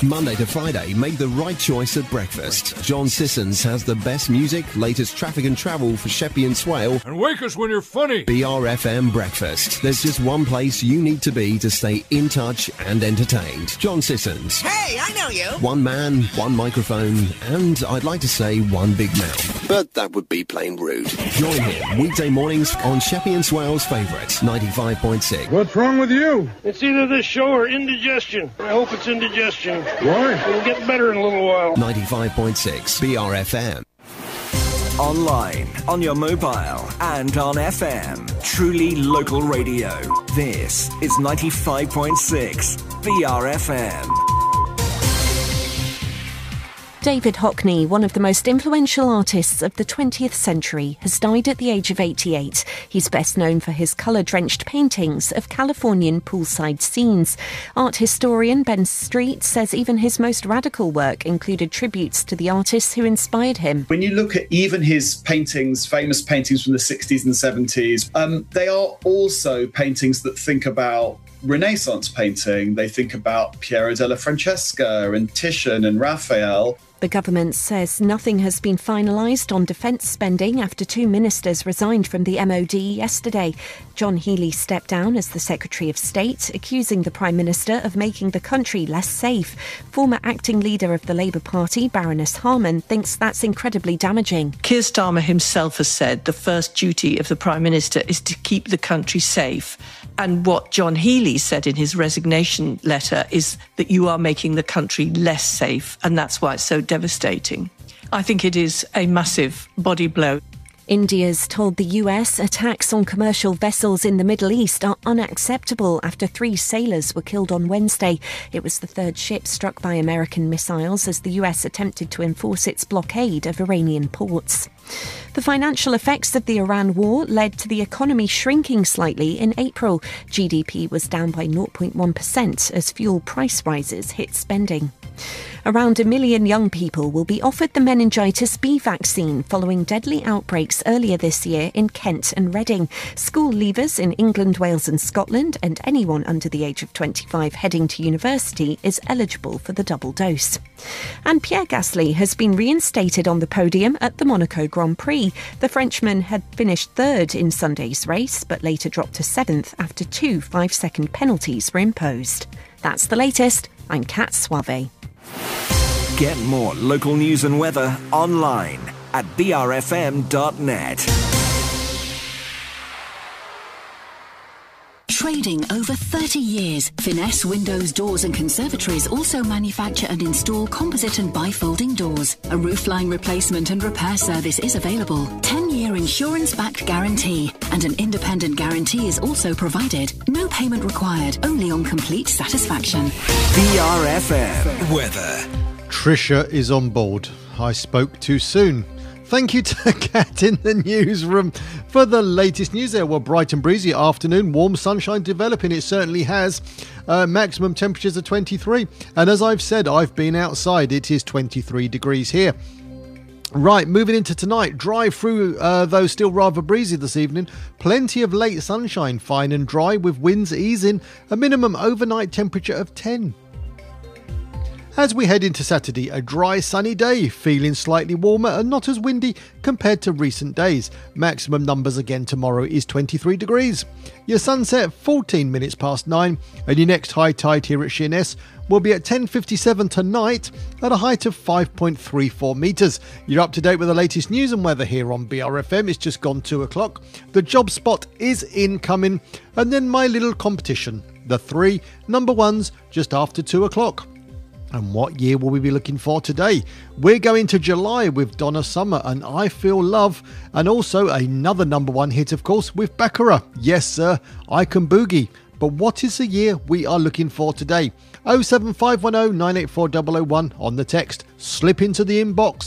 Monday to Friday, make the right choice at breakfast. John Sissons has the best music, latest traffic and travel for Sheppey and Swale. And wake us when you're funny. BRFM Breakfast. There's just one place you need to be to stay in touch and entertained. John Sissons. Hey, I know you. One man, one microphone, and I'd like to say one big mouth. But that would be plain rude. Join him weekday mornings on Sheppey and Swale's favourite, 95.6. What's wrong with you? It's either this show or indigestion. I hope it's indigestion. Why? It'll get better in a little while. 95.6 BRFM. Online, on your mobile, and on FM. Truly local radio. This is 95.6 BRFM. David Hockney, one of the most influential artists of the 20th century, has died at the age of 88. He's best known for his colour-drenched paintings of Californian poolside scenes. Art historian Ben Street says even his most radical work included tributes to the artists who inspired him. When you look at even his paintings, famous paintings from the 60s and 70s, they are also paintings that think about Renaissance painting. They think about Piero della Francesca and Titian and Raphael. The government says nothing has been finalised on defence spending after two ministers resigned from the MOD yesterday. John Healey stepped down as the Secretary of State, accusing the Prime Minister of making the country less safe. Former acting leader of the Labour Party, Baroness Harman, thinks that's incredibly damaging. Keir Starmer himself has said the first duty of the Prime Minister is to keep the country safe. And what John Healey said in his resignation letter is that you are making the country less safe, and that's why it's so devastating. I think it is a massive body blow. India's told the US attacks on commercial vessels in the Middle East are unacceptable after 3 sailors were killed on Wednesday. It was the third ship struck by American missiles as the US attempted to enforce its blockade of Iranian ports. The financial effects of the Iran war led to the economy shrinking slightly in April. GDP was down by 0.1% as fuel price rises hit spending. Around 1 million young people will be offered the meningitis B vaccine following deadly outbreaks earlier this year in Kent and Reading. School leavers in England, Wales and Scotland and anyone under the age of 25 heading to university is eligible for the double dose. And Pierre Gasly has been reinstated on the podium at the Monaco Grand Prix. The Frenchman had finished third in Sunday's race, but later dropped to 7th after 2 5-second penalties were imposed. That's the latest. I'm Kat Suave. Get more local news and weather online at brfm.net. Trading over 30 years, Finesse Windows, Doors and Conservatories also manufacture and install composite and bifolding doors. A roofline replacement and repair service is available. 10-year insurance-backed guarantee and an independent guarantee is also provided. No payment required, only on complete satisfaction. BRFM weather. Trisha is on board. I spoke too soon. Thank you to Kat in the newsroom for the latest news there. Well, bright and breezy afternoon, warm sunshine developing. It certainly has. Maximum temperatures are 23. And as I've said, I've been outside. It is 23 degrees here. Right, moving into tonight. Drive through, though still rather breezy this evening. Plenty of late sunshine, fine and dry with winds easing. A minimum overnight temperature of 10. As we head into Saturday, a dry sunny day, feeling slightly warmer and not as windy compared to recent days. Maximum numbers again tomorrow is 23 degrees. Your sunset 14 minutes past 9 and your next high tide here at Sheerness will be at 10:57 tonight at a height of 5.34 metres. You're up to date with the latest news and weather here on BRFM. It's just gone 2 o'clock. The job spot is incoming and then my little competition. The 3 number ones just after 2 o'clock. And what year will we be looking for today? We're going to July with Donna Summer and I Feel Love. And also another number 1 hit, of course, with Baccarat. Yes, sir, I Can Boogie. But what is the year we are looking for today? 07510 984 001 on the text. Slip into the inbox.